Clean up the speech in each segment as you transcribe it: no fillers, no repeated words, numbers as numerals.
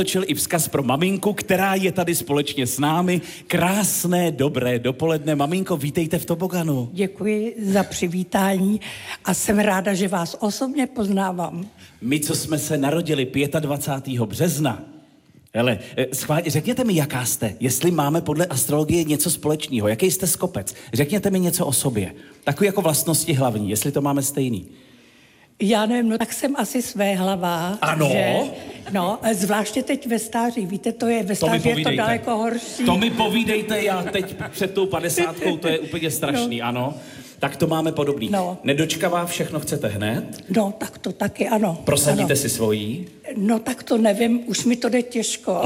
točil i vzkaz pro maminku, která je tady společně s námi. Krásné, dobré dopoledne. Maminko, vítejte v toboganu. Děkuji za přivítání a jsem ráda, že vás osobně poznávám. My, co jsme se narodili 25. března, hele, řekněte mi, jaká jste, jestli máme podle astrologie něco společného, jaký jste skopec. Řekněte mi něco o sobě. Takový jako vlastnosti hlavní, jestli to máme stejný. Já nevím, no tak jsem asi svéhlavá. Ano? Že, no, zvláště teď ve stáří, víte, to je ve stáří je to daleko horší. To mi povídejte, já teď před tou 50, to je úplně strašný, no. Ano. Tak to máme podobný. No. Nedočkavá, všechno chcete hned? No, tak to taky, ano. Prosadíte ano. si svojí? No, tak to nevím, už mi to jde těžko.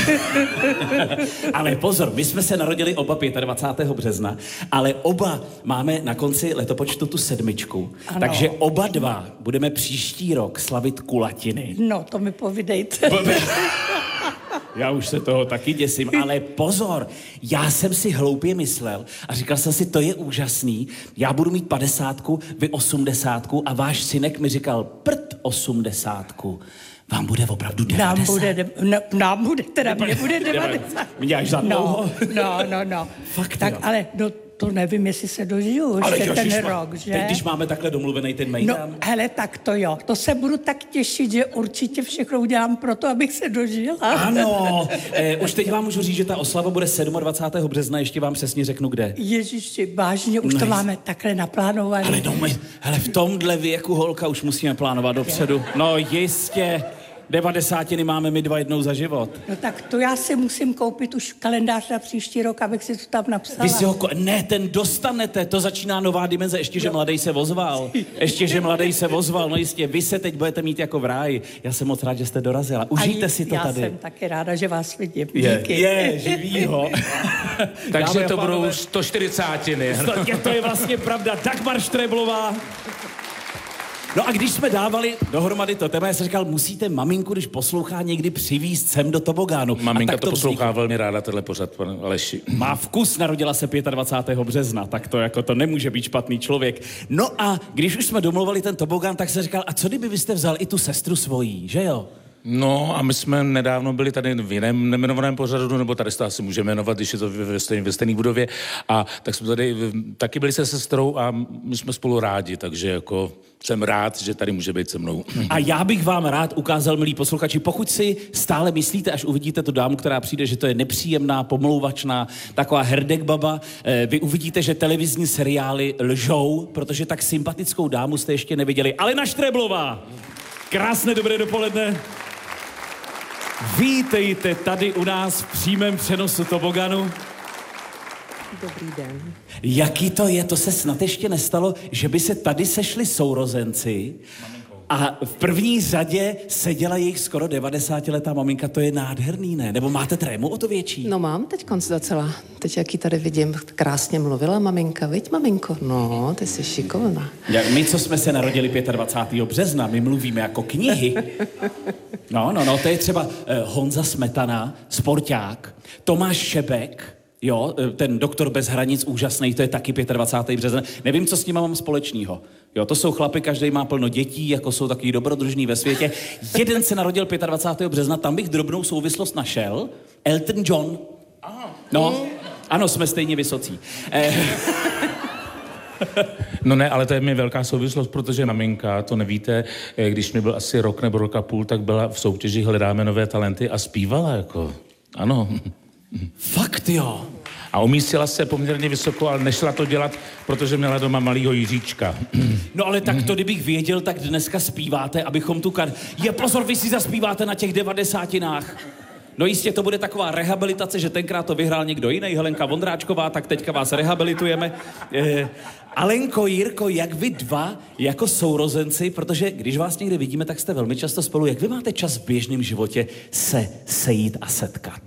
Ale pozor, my jsme se narodili oba 25. března, ale oba máme na konci letopočtu tu 7. Ano. Takže oba dva budeme příští rok slavit kulatiny. No, to mi povídejte. Já už se toho taky děsím, ale pozor, já jsem si hloupě myslel a říkal jsem si, to je úžasný, já budu mít 50, vy 80 a váš synek mi říkal, prd 80. Vám bude opravdu 90. Nám bude, teda mě bude 90. Mě až za dlouho. No. Fakt, tak, jo. Ale to nevím, jestli se dožiju ještě ten rok, že? Teď, když máme takhle domluvený ten mejdan. No, hele, tak to jo. To se budu tak těšit, že určitě všechno udělám pro to, abych se dožila. Ano, už teď vám můžu říct, že ta oslava bude 27. března, ještě vám přesně řeknu kde. Ježiši, vážně, už to máme takhle naplánované. Ale no, hele, v tomhle věku, holka, už musíme plánovat dopředu. No jistě. 90 máme my dva jednou za život. No tak to já si musím koupit už kalendář na příští rok, abych si to tam napsala. Vy si ho... Ne, ten dostanete, to začíná nová dimenze, ještě, že mladej se ozval. No jistě, vy se teď budete mít jako v ráji. Já jsem moc rád, že jste dorazila. Užijte si to tady. Já jsem taky ráda, že vás vidím. Díky. Je, živýho. Takže to budou 140. To je vlastně pravda. Dagmar Štreblová. No a když jsme dávali dohromady to téma, já jsem říkal, musíte maminku, když poslouchá, někdy přivízt sem do tobogánu. Maminka to poslouchá velmi ráda, tenhle pořad, pane Aleši. Má vkus, narodila se 25. března, tak to jako to nemůže být špatný člověk. No a když už jsme domluvali ten tobogán, tak jsem říkal, a co kdyby byste vzal i tu sestru svojí, že jo? No a my jsme nedávno byli tady v jiném nejmenovaném pořadu, nebo tady se to asi můžeme jmenovat, když je to ve stejné budově. A tak jsme tady taky byli se sestrou a my jsme spolu rádi, takže jako jsem rád, že tady může být se mnou. A já bych vám rád ukázal, milí posluchači, pokud si stále myslíte, až uvidíte tu dámu, která přijde, že to je nepříjemná, pomlouvačná, taková herdek baba, vy uvidíte, že televizní seriály lžou, protože tak sympatickou dámu jste ještě neviděli. Alena Štreblová! Krásné dobré dopoledne. Vítejte tady u nás v přímém přenosu toboganu. Dobrý den. Jaký to je? To se snad ještě nestalo, že by se tady sešli sourozenci a v první řadě seděla jejich skoro 90letá maminka. To je nádherný, ne? Nebo máte trému o to větší? No mám teď docela. Teď, jak ji tady vidím, krásně mluvila maminka. Viď, maminko? No, ty jsi šikovná. My, co jsme se narodili 25. března, my mluvíme jako knihy. No, to je třeba Honza Smetana, sporták, Tomáš Šebek, jo, ten doktor bez hranic, úžasný, to je taky 25. března. Nevím, co s nima mám společného. Jo, to jsou chlapy, každý má plno dětí, jako jsou takový dobrodružní ve světě. Jeden se narodil 25. března, tam bych drobnou souvislost našel. Elton John. No, ano, jsme stejně vysocí. No ne, ale to je mi velká souvislost, protože maminka, to nevíte, když mi byl asi rok nebo rok a půl, tak byla v soutěži Hledáme nové talenty a zpívala jako, ano. Fakt jo. A umístila se poměrně vysoko, ale nešla to dělat, protože měla doma malýho Jiříčka. No ale tak to, kdybych věděl, tak dneska zpíváte, abychom tu Je pozor, vy si zaspíváte na těch 90. No jistě to bude taková rehabilitace, že tenkrát to vyhrál někdo jiný, Helenka Vondráčková, tak teďka vás rehabilitujeme. Alenko, Jirko, jak vy dva jako sourozenci, protože když vás někdy vidíme, tak jste velmi často spolu, jak vy máte čas v běžném životě se sejít a setkat?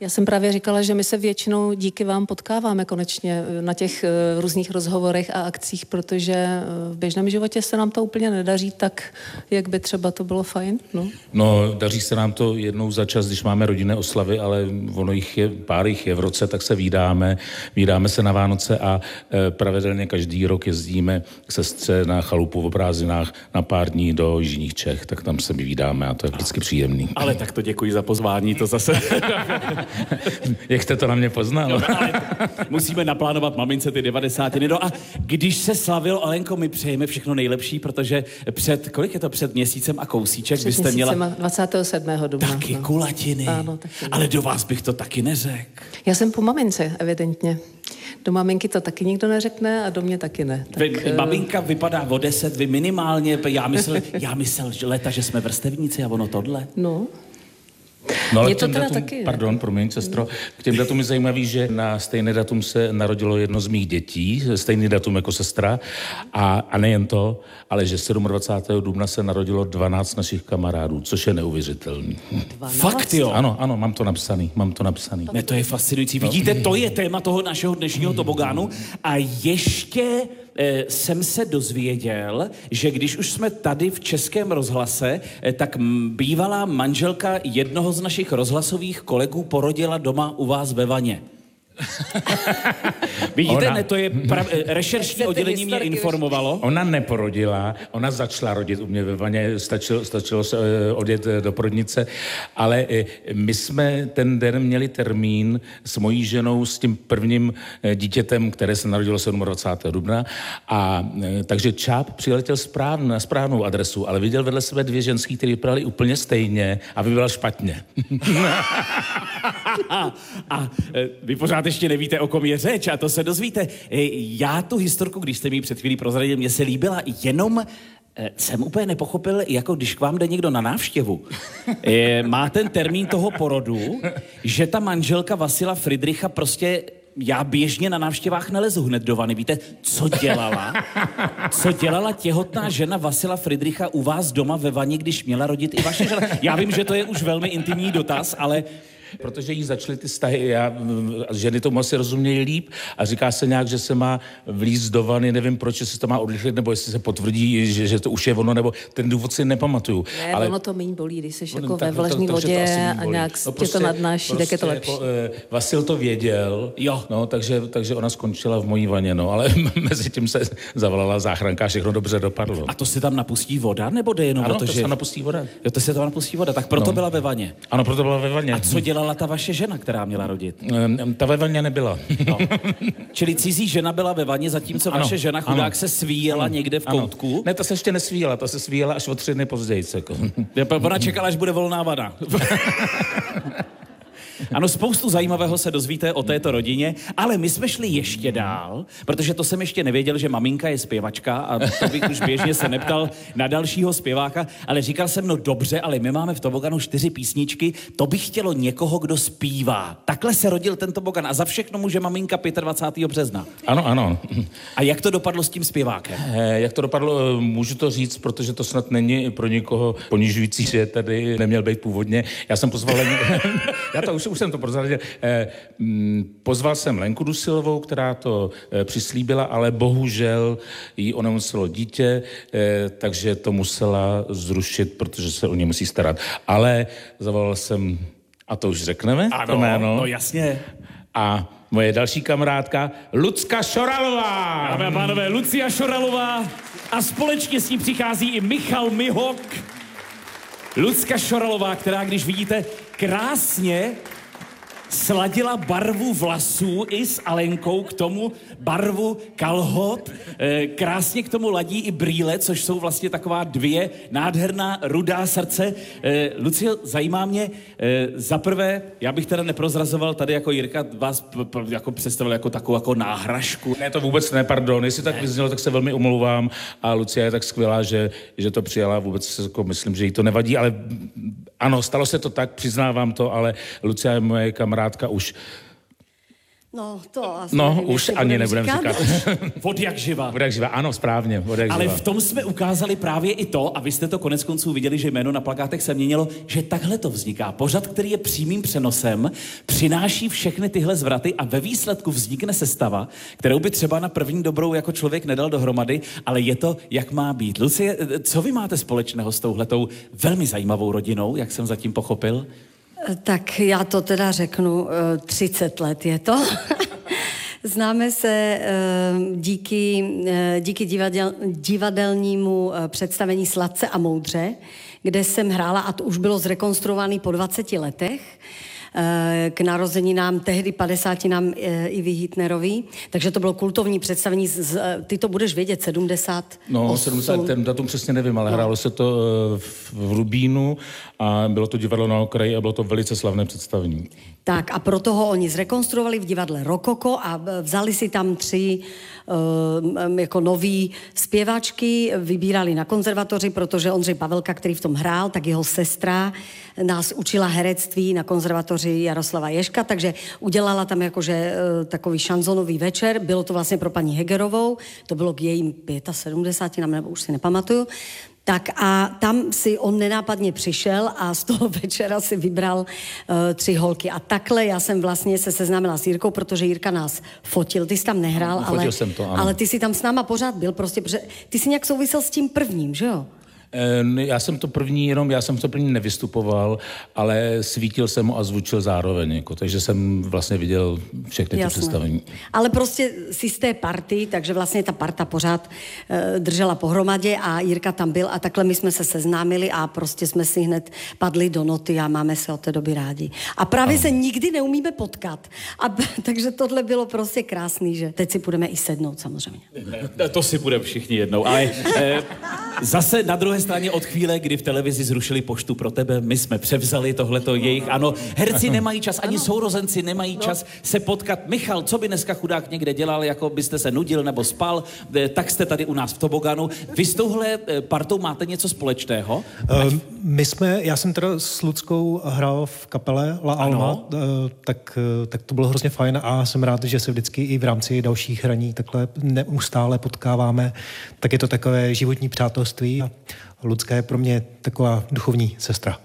Já jsem právě říkala, že my se většinou díky vám potkáváme konečně na těch různých rozhovorech a akcích, protože v běžném životě se nám to úplně nedaří tak, jak by třeba to bylo fajn. No, daří se nám to jednou za čas, když máme rodinné oslavy, ale pár jich je v roce, tak se vídáme se na Vánoce a pravidelně každý rok jezdíme k sestře na chalupu v Prázdninách na pár dní do jižních Čech, tak tam se vídáme a to je vždycky příjemný. Ale tak to děkuji za pozvání, to zase... Jak jste to na mě poznal? No, ale musíme naplánovat mamince ty 90. No a když se slavilo, Alenko, my přejeme všechno nejlepší, protože před měsícem a kousíček byste měla... 27. dubna. Taky kulatiny. Ano, taky. Ale do vás bych to taky neřekl. Já jsem po mamince, evidentně. Do maminky to taky nikdo neřekne a do mě taky ne. Tak, maminka vypadá o 10, vy minimálně, já myslel leta, že jsme vrstevníci a ono tohle. No. No ale je to teda taky. Pardon, promiň, sestro. K těm datům je zajímavý, že na stejné datum se narodilo jedno z mých dětí, stejný datum jako sestra. A nejen to, ale že 27. dubna se narodilo 12 našich kamarádů, což je neuvěřitelný. 12? Fakt jo? Ano, mám to napsaný. Ne, to je fascinující. Vidíte, to je téma toho našeho dnešního tobogánu. A ještě jsem se dozvěděl, že když už jsme tady v Českém rozhlase, tak bývalá manželka jednoho z našich rozhlasových kolegů porodila doma u vás ve vaně. Vidíte, ne, to je rešeršní oddělení mě informovalo. Ona neporodila, ona začala rodit u mě ve vaně, stačilo se odjet do porodnice, ale my jsme ten den měli termín s mojí ženou, s tím prvním dítětem, které se narodilo 27. dubna a takže Čáp přiletěl na správnou adresu, ale viděl vedle sebe dvě ženský, které vypadaly úplně stejně a vypadal špatně. A vy pořád ještě nevíte, o kom je řeč, a to se dozvíte. Já tu historku, když jste mi před chvílí prozradil, mně se líbila, jenom jsem úplně nepochopil, jako když k vám jde někdo na návštěvu. Má ten termín toho porodu, že ta manželka Vasila Fridricha prostě... Já běžně na návštěvách nelezu hned do vany. Víte, co dělala? Co dělala těhotná žena Vasila Fridricha u vás doma ve vaně, když měla rodit i vaše žena? Já vím, že to je už velmi intimní dotaz, ale... Protože jí začaly ty vztahy, ženy tomu asi rozumějí líp a říká se nějak, že se má vlízt do vany, nevím proč, jestli to má odrychlit, nebo jestli se potvrdí, že to už je ono, nebo ten důvod si nepamatuju. Ne, ale ono to méně bolí, když jsi jako ve vlažní lodě a nějak tě to nadnáší, tak je to lepší. Jako, Vasil to věděl, jo. No, takže ona skončila v mojí vaně, no, ale mezi tím se zavolala záchranka a všechno dobře dopadlo. A to se tam napustí voda, nebo jde jenom ano, o to, že... že... se napustí voda. Jo, to se tam napustí voda, tak proto byla ve vaně. Ano, proto byla ve vaně. A co dělala ta vaše žena, která měla rodit? Ta ve vaně nebyla. No. Čili cizí žena byla ve vaně, zatímco vaše žena chudák se svíjela někde v koutku? Ne, ta se ještě nesvíjela, ta se svíjela až o 3 dny později. Jako. Ona čekala, až bude volná vana. Ano, spoustu zajímavého se dozvíte o této rodině, ale my jsme šli ještě dál, protože to jsem ještě nevěděl, že maminka je zpěvačka a to bych už běžně se neptal na dalšího zpěváka, ale říkal jsem, no dobře, ale my máme v toboganu 4 písničky, to by chtělo někoho, kdo zpívá. Takhle se rodil ten tobogan a za všechno může maminka 25. března. Ano. A jak to dopadlo s tím zpěvákem? Jak to dopadlo, můžu to říct, protože to snad není pro nikoho ponižující, že tady neměl být původně. Já jsem pozval už jsem to prozradil. Pozval jsem Lenku Dusilovou, která to přislíbila, ale bohužel jí onemocnělo dítě, takže to musela zrušit, protože se o ně musí starat. Ale zavolal jsem, a to už řekneme? Ano, no jasně. A moje další kamarádka Lucka Šoralová. Dámy a pánové, Lucia Šoralová a společně s ní přichází i Michal Mihok. Lucka Šoralová, která, když vidíte, krásně sladila barvu vlasů i s Alenkou, k tomu barvu kalhot. Krásně k tomu ladí i brýle, což jsou vlastně taková 2 nádherná rudá srdce. Lucio, zajímá mě, zaprvé, já bych teda neprozrazoval tady jako Jirka, vás jako představil jako takovou jako náhražku. Ne, to vůbec ne, pardon. Jestli tak vyznělo, tak se velmi omlouvám a Lucia je tak skvělá, že to přijala, vůbec jako myslím, že jí to nevadí, ale ano, stalo se to tak, přiznávám to, ale Lucia je moje kamarádka No, to asi No, nevím, už jestli ani budem nebudem říkat. Od jak živa. Od jak živa, ano, správně, od jak Ale živa. v tom jsme ukázali právě i to, a vy jste to konec konců viděli, že jméno na plakátech se měnilo, že takhle to vzniká. Pořad, který je přímým přenosem, přináší všechny tyhle zvraty a ve výsledku vznikne sestava, kterou by třeba na první dobrou jako člověk nedal dohromady, ale je to, jak má být. Lucie, co vy máte společného s touhletou velmi zajímavou rodinou, jak jsem zatím pochopil? Tak já to teda řeknu, 30 let je to. Známe se díky divadelnímu představení Sladce a moudře, kde jsem hrála a to už bylo zrekonstruovaný po 20 letech k narozeninám tehdy 50 Ivy Hitnerový, takže to bylo kultovní představení, ty to budeš vědět, 70. No, 70, ten datum přesně nevím, ale hrálo se to v Rubínu a bylo to divadlo na okraji a bylo to velice slavné představení. Tak a proto ho oni zrekonstruovali v divadle Rokoko a vzali si tam 3 jako nový zpěvačky, vybírali na konzervatoři, protože Ondřej Pavelka, který v tom hrál, tak jeho sestra nás učila herectví na konzervatoři Jaroslava Ježka, takže udělala tam jakože takový šanzonový večer, bylo to vlastně pro paní Hegerovou, to bylo k jejím 75, nebo už si nepamatuju. Tak a tam si on nenápadně přišel a z toho večera si vybral 3 holky. A takhle já jsem vlastně se seznámila s Jirkou, protože Jirka nás fotil. Ty jsi tam nehrál, ale ty jsi tam s náma pořád byl, prostě, protože ty jsi nějak souvisel s tím prvním, že jo? Já jsem to první nevystupoval, ale svítil jsem ho a zvučil zároveň, jako, takže jsem vlastně viděl všechny ty představení. Ale prostě si z té party, takže vlastně ta parta pořád držela pohromadě a Jirka tam byl a takhle my jsme se seznámili a prostě jsme si hned padli do noty a máme se od té doby rádi. A právě se nikdy neumíme potkat. Takže tohle bylo prostě krásný, že teď si půjdeme i sednout samozřejmě. To si půjdeme všichni jednou, ale zase na druhé straně od chvíle, kdy v televizi zrušili Poštu pro tebe, my jsme převzali tohleto jejich, ano, herci nemají čas, ani sourozenci nemají čas se potkat. Michal, co by dneska chudák někde dělal, jako byste se nudil nebo spal, tak jste tady u nás v toboganu. Vy s touhle partou máte něco společného? Já jsem teda s Luckou hrál v kapele La Alma, tak to bylo hrozně fajn a jsem rád, že se vždycky i v rámci dalších hraní takhle neustále potkáváme. Tak je to takové životní přátelství a Lucka je pro mě taková duchovní sestra.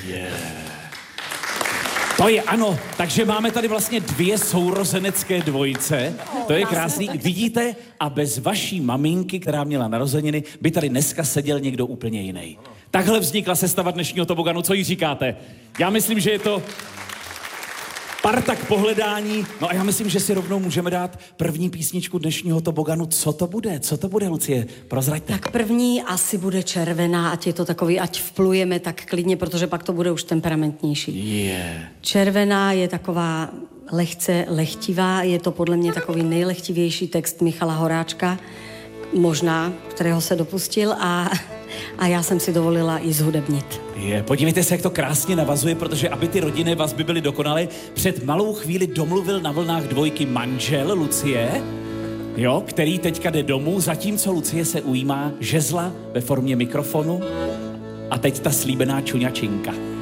To je ano, takže máme tady vlastně 2 sourozenecké dvojice. To je krásný. Vidíte, a bez vaší maminky, která měla narozeniny, by tady dneska seděl někdo úplně jiný. Takhle vznikla sestava dnešního toboganu. Co jí říkáte? Já myslím, že je to parta k pohledání. No a já myslím, že si rovnou můžeme dát první písničku dnešního toboganu. Co to bude? Co to bude, Lucie? Prozraďte. Tak první asi bude Červená, ať je to takový, ať vplujeme tak klidně, protože pak to bude už temperamentnější. Červená je taková lehce lehtivá, je to podle mě takový nejlehtivější text Michala Horáčka, možná, kterého se dopustil a já jsem si dovolila i zhudebnit. Podívejte se, jak to krásně navazuje, protože aby ty rodinné vazby byly dokonalé, před malou chvíli domluvil na vlnách dvojky manžel Lucie, který teďka jde domů, zatímco Lucie se ujímá žezla ve formě mikrofonu a teď ta slíbená čuňačinka.